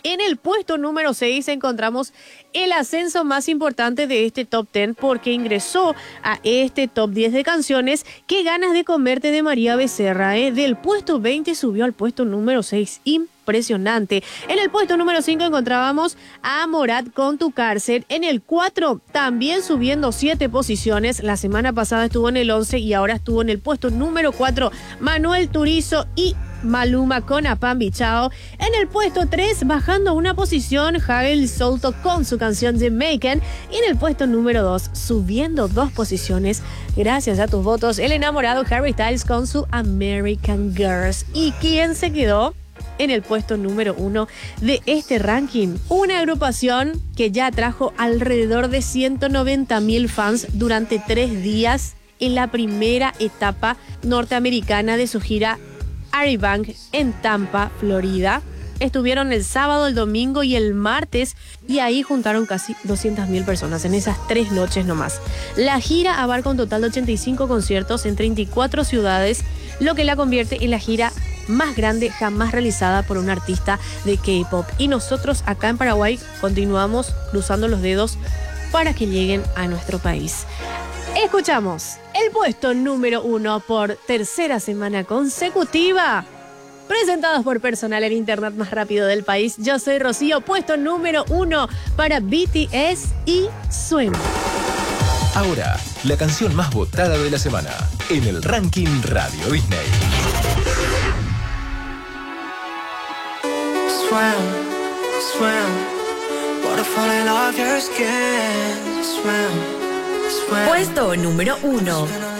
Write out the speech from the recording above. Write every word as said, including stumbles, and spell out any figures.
En el puesto número seis encontramos el ascenso más importante de este top diez porque ingresó a este top diez de canciones Qué ganas de comerte de María Becerra. ¿eh? Del puesto veinte subió al puesto número seis. Impresionante. En el puesto número cinco encontrábamos a Morat con Tu Cárcel. En el cuatro también subiendo siete posiciones. La semana pasada estuvo en el once y ahora estuvo en el puesto número cuatro. Manuel Turizo y Maluma con Apambi Chao. En el puesto tres, bajando una posición, Jael Souto con su canción Jamaican. Y en el puesto número dos, subiendo dos posiciones, gracias a tus votos, el enamorado Harry Styles con su American Girls. ¿Y quién se quedó en el puesto número uno de este ranking? Una agrupación que ya trajo alrededor de ciento noventa mil fans durante tres días en la primera etapa norteamericana de su gira Aribank en Tampa, Florida. Estuvieron el sábado, el domingo y el martes y ahí juntaron casi doscientas mil personas en esas tres noches nomás. La gira abarca un total de ochenta y cinco conciertos en treinta y cuatro ciudades, lo que la convierte en la gira más grande jamás realizada por un artista de K-pop. Y nosotros acá en Paraguay continuamos cruzando los dedos para que lleguen a nuestro país. Escuchamos el puesto número uno por tercera semana consecutiva. Presentados por personal el internet más rápido del país. Yo soy Rocío, puesto número uno para B T S y Swim. Ahora, la canción más votada de la semana en el ranking Radio Disney. Swim, swim, waterfall off your skin. Swim. Puesto número uno.